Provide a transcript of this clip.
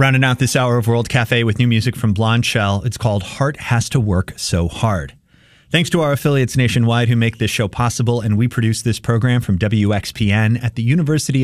Rounding out this hour of World Cafe with new music from Blonde Shell. It's called Heart Has to Work So Hard. Thanks to our affiliates nationwide who make this show possible, and we produce this program from WXPN at the University